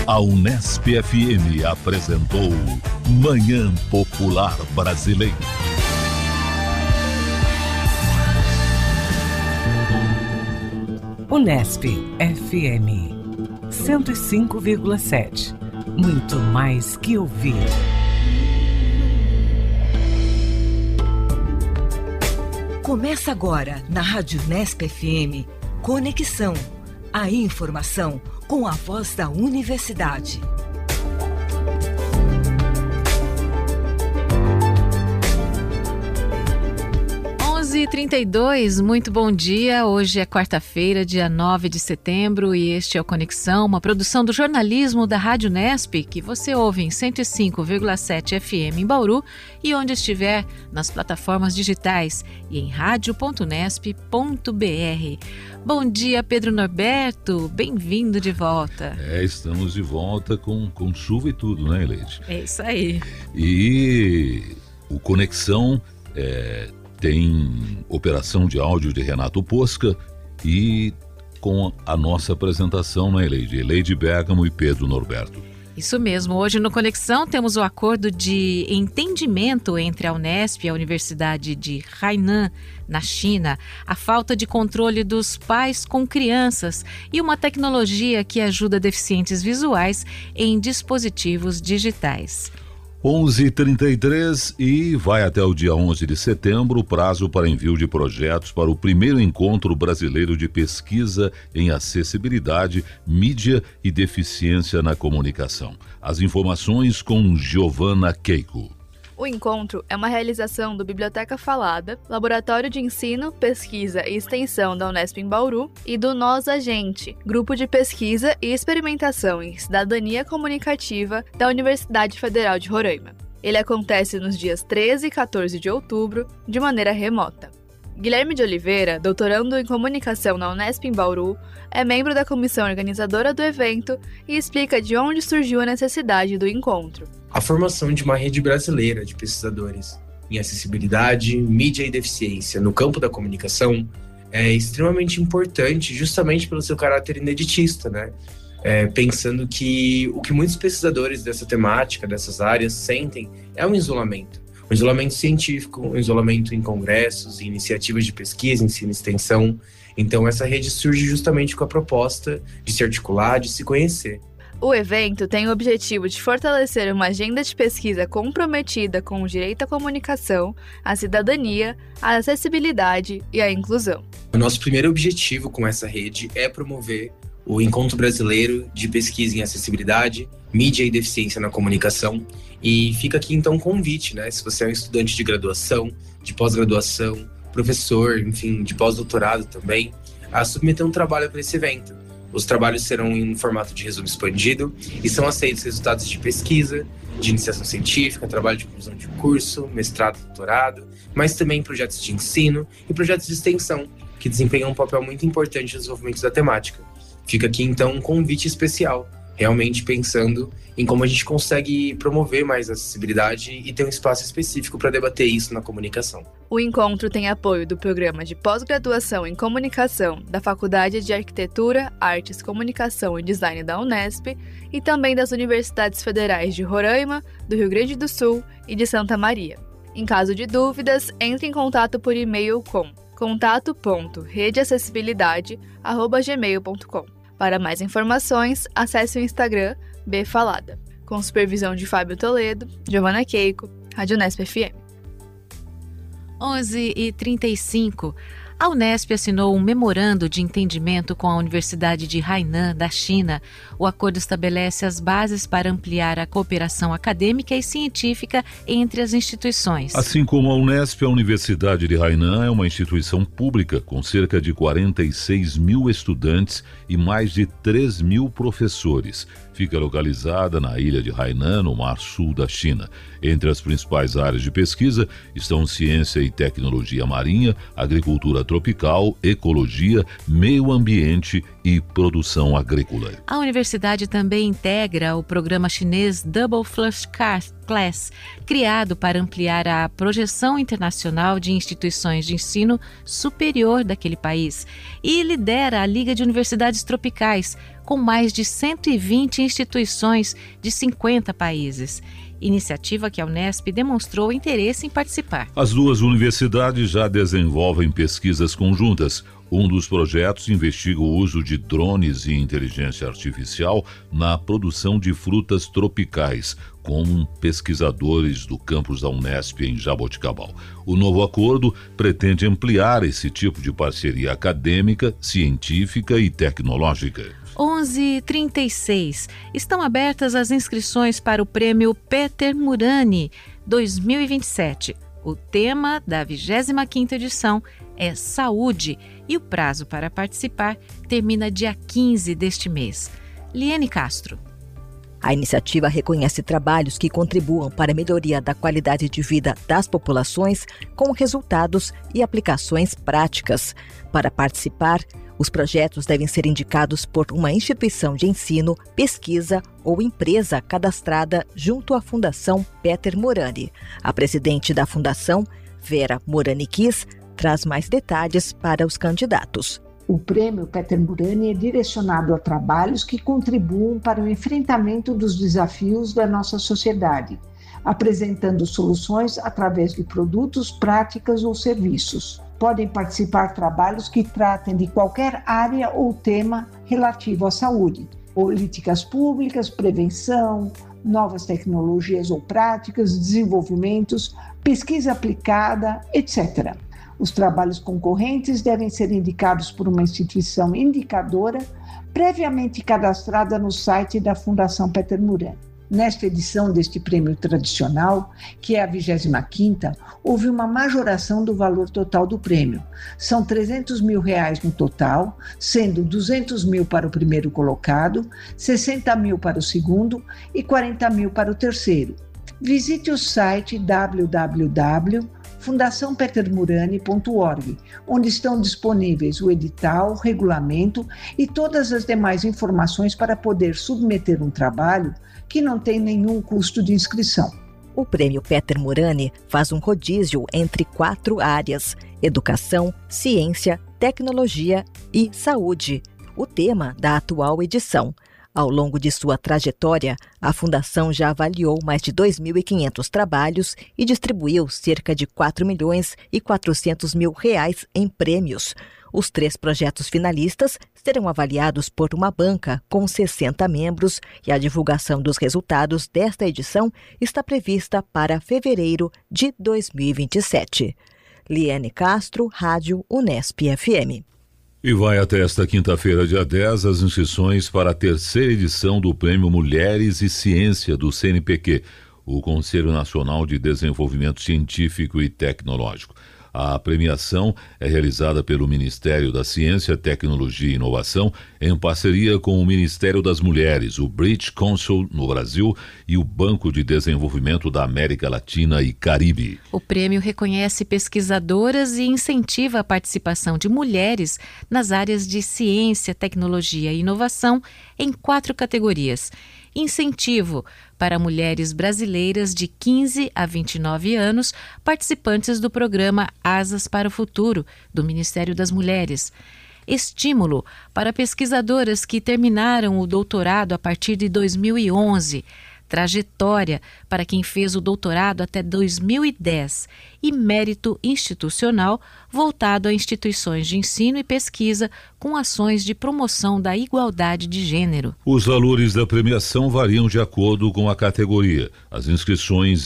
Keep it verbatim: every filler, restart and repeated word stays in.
A Unesp F M apresentou Manhã Popular Brasileira. Unesp F M cento e cinco vírgula sete. Muito mais que ouvir. Começa agora na Rádio Unesp F M Conexão. A informação com a voz da universidade. onze e trinta e dois, muito bom dia. Hoje é quarta-feira, dia nove de setembro, e este é o Conexão, uma produção do jornalismo da Rádio Unesp, que você ouve em cento e cinco vírgula sete F M em Bauru e onde estiver nas plataformas digitais e em rádio ponto unesp ponto b r. Bom dia, Pedro Norberto, bem-vindo de volta. É, estamos de volta com, com chuva e tudo, né, Eleide? É isso aí. E o Conexão é, tem operação de áudio de Renato Posca e com a nossa apresentação, né, Eleide? Eleide Bergamo e Pedro Norberto. Isso mesmo, hoje no Conexão temos o acordo de entendimento entre a Unesp e a Universidade de Hainan, na China, a falta de controle dos pais com crianças e uma tecnologia que ajuda deficientes visuais em dispositivos digitais. onze e trinta e três e vai até o dia onze de setembro o prazo para envio de projetos para o primeiro encontro brasileiro de pesquisa em acessibilidade, mídia e deficiência na comunicação. As informações com Giovana Keiko. O encontro é uma realização do Biblioteca Falada, Laboratório de Ensino, Pesquisa e Extensão da Unesp em Bauru e do Nós a Gente, Grupo de Pesquisa e Experimentação em Cidadania Comunicativa da Universidade Federal de Roraima. Ele acontece nos dias treze e quatorze de outubro, de maneira remota. Guilherme de Oliveira, doutorando em Comunicação na Unesp em Bauru, é membro da comissão organizadora do evento e explica de onde surgiu a necessidade do encontro. A formação de uma rede brasileira de pesquisadores em acessibilidade, mídia e deficiência no campo da comunicação é extremamente importante justamente pelo seu caráter ineditista, né? É, pensando que o que muitos pesquisadores dessa temática, dessas áreas, sentem é um isolamento. Um isolamento científico, um isolamento em congressos, em iniciativas de pesquisa, ensino e extensão. Então essa rede surge justamente com a proposta de se articular, de se conhecer. O evento tem o objetivo de fortalecer uma agenda de pesquisa comprometida com o direito à comunicação, à cidadania, à acessibilidade e à inclusão. O nosso primeiro objetivo com essa rede é promover o Encontro Brasileiro de Pesquisa em Acessibilidade, Mídia e Deficiência na Comunicação. E fica aqui então um convite, né? Se você é um estudante de graduação, de pós-graduação, professor, enfim, de pós-doutorado também, a submeter um trabalho para esse evento. Os trabalhos serão em um formato de resumo expandido e são aceitos resultados de pesquisa, de iniciação científica, trabalho de conclusão de curso, mestrado, doutorado, mas também projetos de ensino e projetos de extensão, que desempenham um papel muito importante no desenvolvimento da temática. Fica aqui então um convite especial, realmente pensando em como a gente consegue promover mais a acessibilidade e ter um espaço específico para debater isso na comunicação. O encontro tem apoio do Programa de Pós-Graduação em Comunicação da Faculdade de Arquitetura, Artes, Comunicação e Design da Unesp e também das Universidades Federais de Roraima, do Rio Grande do Sul e de Santa Maria. Em caso de dúvidas, entre em contato por e-mail com contato ponto redeacessibilidade arroba gmail ponto com. Para mais informações, acesse o Instagram bfalada, com supervisão de Fábio Toledo, Giovana Keiko, Rádio Unesp F M. onze e trinta e cinco. A Unesp assinou um memorando de entendimento com a Universidade de Hainan, da China. O acordo estabelece as bases para ampliar a cooperação acadêmica e científica entre as instituições. Assim como a Unesp, a Universidade de Hainan é uma instituição pública com cerca de quarenta e seis mil estudantes e mais de três mil professores. Fica localizada na ilha de Hainan, no Mar Sul da China. Entre as principais áreas de pesquisa estão ciência e tecnologia marinha, agricultura tropical, ecologia, meio ambiente e produção agrícola. A universidade também integra o programa chinês Double First Class, criado para ampliar a projeção internacional de instituições de ensino superior daquele país, e lidera a Liga de Universidades Tropicais, com mais de cento e vinte instituições de cinquenta países. Iniciativa que a Unesp demonstrou interesse em participar. As duas universidades já desenvolvem pesquisas conjuntas. Um dos projetos investiga o uso de drones e inteligência artificial na produção de frutas tropicais, com pesquisadores do campus da Unesp em Jaboticabal. O novo acordo pretende ampliar esse tipo de parceria acadêmica, científica e tecnológica. onze e trinta e seis. Estão abertas as inscrições para o Prêmio Peter Murani dois mil e vinte e sete. O tema da vigésima quinta edição é Saúde e o prazo para participar termina dia quinze deste mês. Liene Castro. A iniciativa reconhece trabalhos que contribuam para a melhoria da qualidade de vida das populações com resultados e aplicações práticas. Para participar, os projetos devem ser indicados por uma instituição de ensino, pesquisa ou empresa cadastrada junto à Fundação Peter Murani. A presidente da Fundação, Vera Morani Kiss, traz mais detalhes para os candidatos. O prêmio Peter Murani é direcionado a trabalhos que contribuam para o enfrentamento dos desafios da nossa sociedade, apresentando soluções através de produtos, práticas ou serviços. Podem participar trabalhos que tratem de qualquer área ou tema relativo à saúde, políticas públicas, prevenção, novas tecnologias ou práticas, desenvolvimentos, pesquisa aplicada, etcétera. Os trabalhos concorrentes devem ser indicados por uma instituição indicadora previamente cadastrada no site da Fundação Peter Murani. Nesta edição deste prêmio tradicional, que é a vigésima quinta, houve uma majoração do valor total do prêmio. São trezentos mil reais no total, sendo duzentos mil para o primeiro colocado, sessenta mil para o segundo e quarenta mil para o terceiro. Visite o site w w w ponto fundação peter murani ponto org, onde estão disponíveis o edital, o regulamento e todas as demais informações para poder submeter um trabalho que não tem nenhum custo de inscrição. O Prêmio Peter Murani faz um rodízio entre quatro áreas: educação, ciência, tecnologia e saúde, o tema da atual edição. Ao longo de sua trajetória, a Fundação já avaliou mais de dois mil e quinhentos trabalhos e distribuiu cerca de quatro milhões e quatrocentos mil reais em prêmios. Os três projetos finalistas serão avaliados por uma banca com sessenta membros e a divulgação dos resultados desta edição está prevista para fevereiro de dois mil e vinte e sete. Liene Castro, Rádio Unesp F M. E vai até esta quinta-feira, dia dez, as inscrições para a terceira edição do Prêmio Mulheres e Ciência do C N P Q, o Conselho Nacional de Desenvolvimento Científico e Tecnológico. A premiação é realizada pelo Ministério da Ciência, Tecnologia e Inovação, em parceria com o Ministério das Mulheres, o British Council no Brasil e o Banco de Desenvolvimento da América Latina e Caribe. O prêmio reconhece pesquisadoras e incentiva a participação de mulheres nas áreas de ciência, tecnologia e inovação em quatro categorias. Incentivo para mulheres brasileiras de quinze a vinte e nove anos, participantes do programa Asas para o Futuro, do Ministério das Mulheres. Estímulo para pesquisadoras que terminaram o doutorado a partir de dois mil e onze. Trajetória para quem fez o doutorado até dois mil e dez e mérito institucional voltado a instituições de ensino e pesquisa com ações de promoção da igualdade de gênero. Os valores da premiação variam de acordo com a categoria. As inscrições